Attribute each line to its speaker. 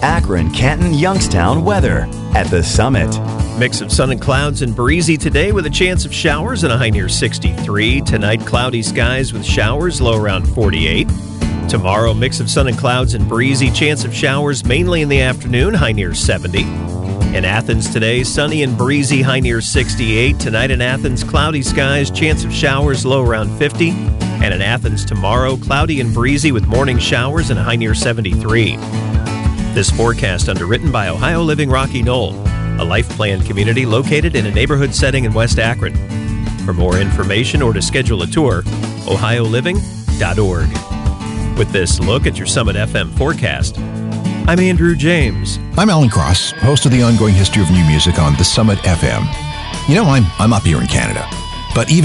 Speaker 1: Akron, Canton, Youngstown weather at the Summit.
Speaker 2: Mix of sun and clouds and breezy today with a chance of showers and a high near 63. Tonight, cloudy skies with showers, low around 48. Tomorrow, mix of sun and clouds and breezy, chance of showers mainly in the afternoon, high near 70. In Athens today, sunny and breezy, high near 68. Tonight in Athens, cloudy skies, chance of showers, low around 50. And in Athens tomorrow, cloudy and breezy with morning showers and a high near 73. This forecast underwritten by Ohio Living Rocky Knoll, a life plan community located in a neighborhood setting in West Akron. For more information or to schedule a tour, ohioliving.org. With this look at your Summit FM forecast, I'm Andrew James.
Speaker 3: I'm Alan Cross, host of the ongoing history of new music on the Summit FM. You know, I'm up here in Canada, but even